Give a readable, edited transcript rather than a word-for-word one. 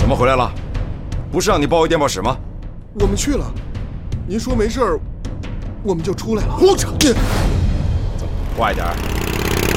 怎么回来了？不是让你报回电报室吗？ 我们去了，您说没事儿，我们就出来了。 快点！